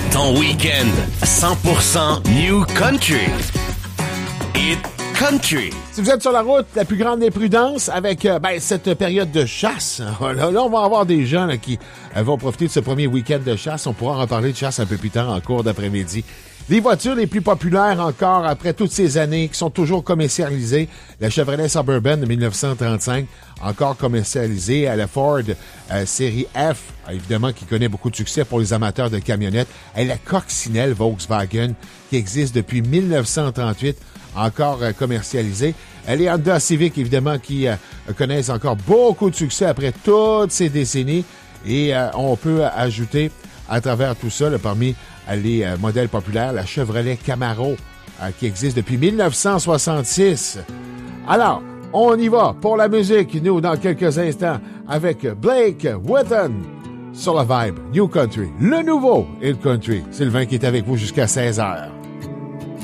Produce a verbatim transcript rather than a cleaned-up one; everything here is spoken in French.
Ton week-end cent pour cent New Country. Hit Country. Si vous êtes sur la route, la plus grande des prudences avec euh, ben, cette période de chasse. Là, là, on va avoir des gens là, qui euh, vont profiter de ce premier week-end de chasse. On pourra en reparler de chasse un peu plus tard en cours d'après-midi. Les voitures les plus populaires encore après toutes ces années qui sont toujours commercialisées. La Chevrolet Suburban de dix-neuf cent trente-cinq, encore commercialisée. À la Ford euh, série F, évidemment, qui connaît beaucoup de succès pour les amateurs de camionnettes. Et la Coccinelle Volkswagen, qui existe depuis dix-neuf cent trente-huit, encore euh, commercialisée. Les Honda Civic, évidemment, qui euh, connaissent encore beaucoup de succès après toutes ces décennies. Et euh, on peut ajouter à travers tout ça, là, parmi les euh, modèles populaires, la Chevrolet Camaro, euh, qui existe depuis dix-neuf cent soixante-six. Alors, on y va pour la musique, nous, dans quelques instants, avec Blake Wheaton sur la Vibe New Country, le nouveau Hit Country. Sylvain qui est avec vous jusqu'à seize heures.